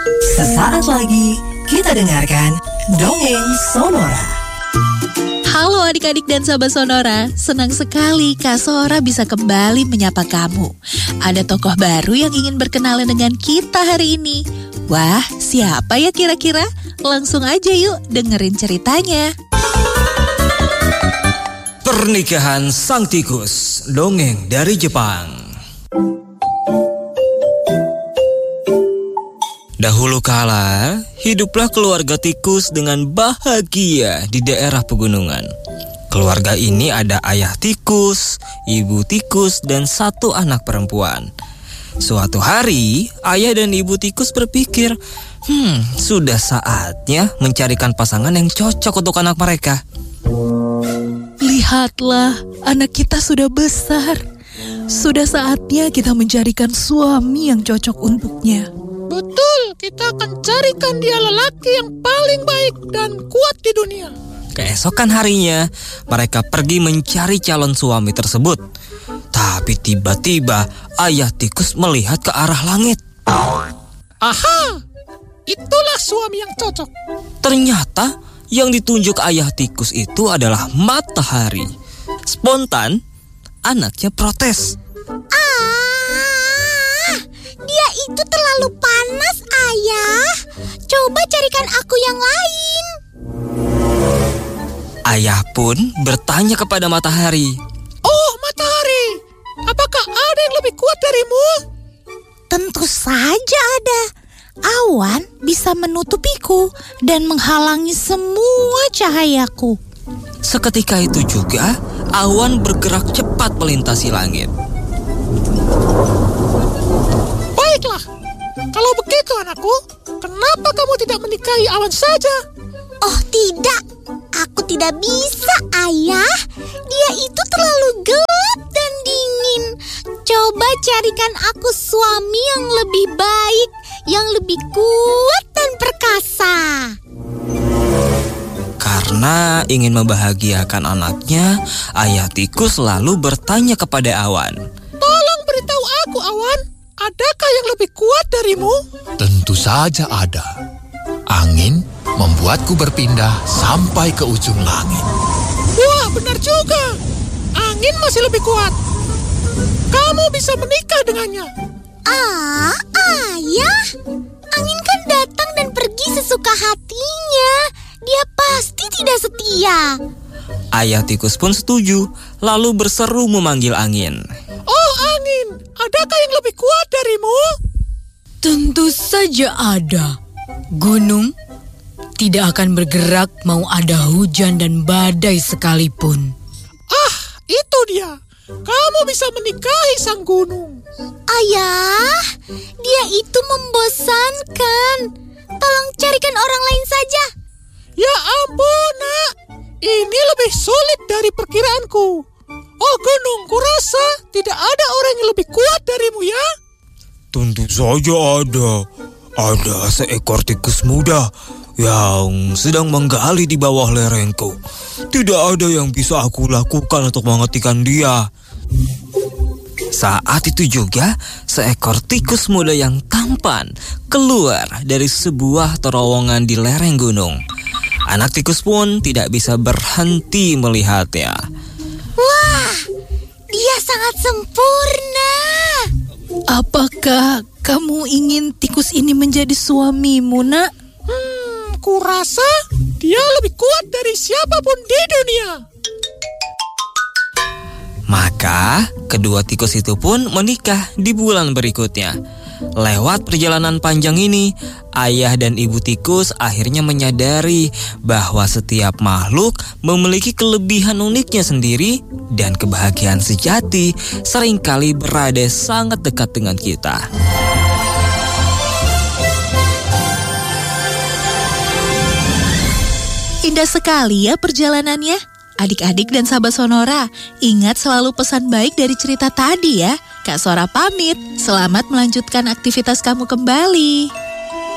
Sesaat lagi kita dengarkan Dongeng Sonora. Halo adik-adik dan sahabat Sonora, senang sekali Kak Sora bisa kembali menyapa kamu. Ada tokoh baru yang ingin berkenalan dengan kita hari ini. Wah, siapa ya kira-kira? Langsung aja yuk dengerin ceritanya. Pernikahan Sang Tikus, dongeng dari Jepang. Dahulu kala, hiduplah keluarga tikus dengan bahagia di daerah pegunungan. Keluarga ini ada ayah tikus, ibu tikus, dan satu anak perempuan. Suatu hari, ayah dan ibu tikus berpikir, sudah saatnya mencarikan pasangan yang cocok untuk anak mereka. Lihatlah, anak kita sudah besar. Sudah saatnya kita mencarikan suami yang cocok untuknya. Betul, kita akan carikan dia lelaki yang paling baik dan kuat di dunia. Keesokan harinya, mereka pergi mencari calon suami tersebut. Tapi tiba-tiba, ayah tikus melihat ke arah langit. Aha, itulah suami yang cocok. Ternyata, yang ditunjuk ayah tikus itu adalah matahari. Spontan, anaknya protes. Dia itu terlalu panas, ayah. Coba carikan aku yang lain. Ayah pun bertanya kepada matahari. Oh, matahari, apakah ada yang lebih kuat darimu? Tentu saja ada. Awan bisa menutupiku dan menghalangi semua cahayaku. Seketika itu juga, awan bergerak cepat melintasi langit. Baiklah, kalau begitu anakku, kenapa kamu tidak menikahi awan saja? Oh tidak, aku tidak bisa, ayah. Dia itu terlalu gelap dan dingin. Coba carikan aku suami yang lebih baik, yang lebih kuat dan perkasa. Karena ingin membahagiakan anaknya, ayah tikus lalu bertanya kepada awan. Tolong beritahu aku, awan, adakah yang lebih kuat darimu? Tentu saja ada. Angin membuatku berpindah sampai ke ujung langit. Wah, benar juga. Angin masih lebih kuat. Kamu bisa menikah dengannya. Ayah, angin kan datang dan pergi sesuka hatinya. Dia pasti tidak setia. Ayah tikus pun setuju, lalu berseru memanggil angin. Oh, angin, adakah yang lebih kuat darimu? Tentu saja ada. Gunung tidak akan bergerak mau ada hujan dan badai sekalipun. Ah, itu dia. Kamu bisa menikahi sang gunung. Ayah, dia itu membosankan. Tolong carikan orang lain saja. Ya ampun, nak. Ini lebih sulit dari perkiraanku. Oh gunung, kurasa tidak ada orang yang lebih kuat darimu ya? Tentu saja ada. Ada seekor tikus muda yang sedang menggali di bawah lerengku. Tidak ada yang bisa aku lakukan untuk menghentikan dia. Saat itu juga, seekor tikus muda yang tampan keluar dari sebuah terowongan di lereng gunung. Anak tikus pun tidak bisa berhenti melihatnya. Wah, dia sangat sempurna. Apakah kamu ingin tikus ini menjadi suamimu, nak? Kurasa dia lebih kuat dari siapapun di dunia. Maka, kedua tikus itu pun menikah di bulan berikutnya. Lewat perjalanan panjang ini, ayah dan ibu tikus akhirnya menyadari bahwa setiap makhluk memiliki kelebihan uniknya sendiri dan kebahagiaan sejati seringkali berada sangat dekat dengan kita. Indah sekali ya perjalanannya. Adik-adik dan sahabat Sonora, ingat selalu pesan baik dari cerita tadi ya. Kak Sora pamit, selamat melanjutkan aktivitas kamu kembali.